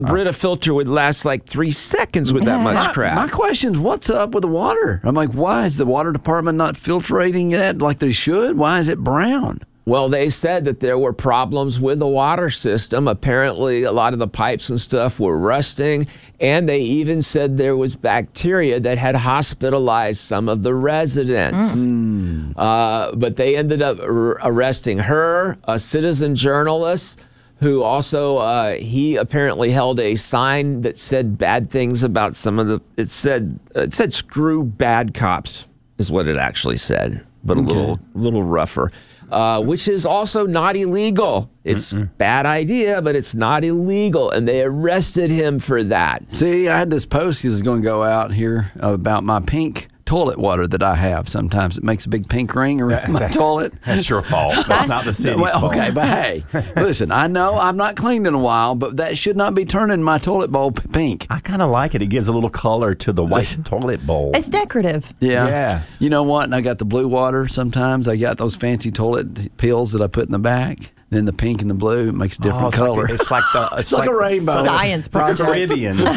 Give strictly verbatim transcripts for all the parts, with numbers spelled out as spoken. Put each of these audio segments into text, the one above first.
Brita filter would last like three seconds with that much My, crap. my question is, what's up with the water? I'm like, why is the water department not filtrating it like they should? Why is it brown? Well, they said that there were problems with the water system. Apparently, a lot of the pipes and stuff were rusting, and they even said there was bacteria that had hospitalized some of the residents. Mm. Uh, but they ended up ar- arresting her, a citizen journalist, who also, uh, he apparently held a sign that said bad things about some of the, it said, it said screw bad cops is what it actually said, but a okay. little, little rougher. Uh, which is also not illegal. It's a bad idea, but it's not illegal, and they arrested him for that. See, I had this post that was going to go out here about my pink toilet water that I have. Sometimes it makes a big pink ring around that, my that, toilet. That's your fault. That's not the city's well, fault. Okay, but hey, listen, I know I've not cleaned in a while, but that should not be turning my toilet bowl p- pink. I kind of like it. It gives a little color to the white toilet bowl. It's decorative. Yeah. Yeah. You know what? And I got the blue water sometimes. I got those fancy toilet pills that I put in the back. Then the pink and the blue it makes a different oh, it's color. Like, it's like the it's, it's like, like a rainbow. Science project. The Caribbean. Well,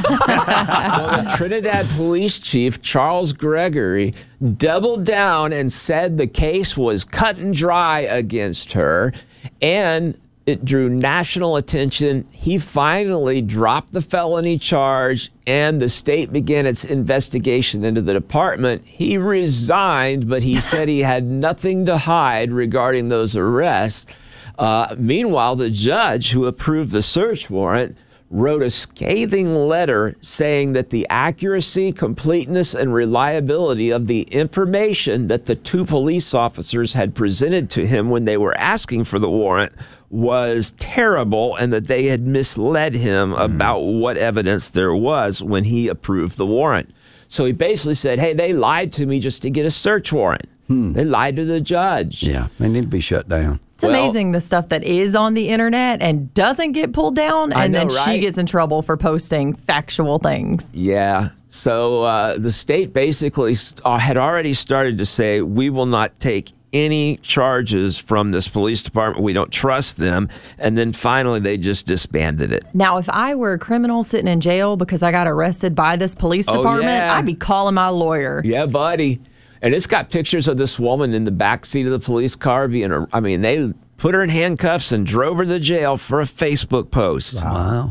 the Trinidad police chief, Charles Gregory, doubled down and said the case was cut and dry against her, and it drew national attention. He finally dropped the felony charge, and the state began its investigation into the department. He resigned, but he said he had nothing to hide regarding those arrests. Uh, meanwhile, the judge who approved the search warrant wrote a scathing letter saying that the accuracy, completeness, and reliability of the information that the two police officers had presented to him when they were asking for the warrant was terrible, and that they had misled him mm. about what evidence there was when he approved the warrant. So he basically said, hey, they lied to me just to get a search warrant. Hmm. They lied to the judge. Yeah, they need to be shut down. It's well, amazing the stuff that is on the internet and doesn't get pulled down, and know, then right? she gets in trouble for posting factual things. Yeah. So uh, the state basically st- uh, had already started to say, we will not take any charges from this police department. We don't trust them. And then finally, they just disbanded it. Now, if I were a criminal sitting in jail because I got arrested by this police department, oh, yeah. I'd be calling my lawyer. Yeah, buddy. And it's got pictures of this woman in the back seat of the police car being, a, I mean, they put her in handcuffs and drove her to jail for a Facebook post. Wow.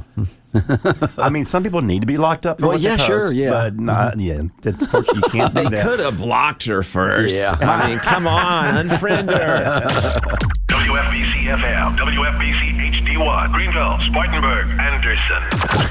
I mean, some people need to be locked up for well, what yeah, they post, sure, yeah. but not, yeah, it's, you can't do they that. could have blocked her first. Yeah. I mean, come on, unfriend her. W F B C F M, W F B C H D one, Greenville, Spartanburg, Anderson.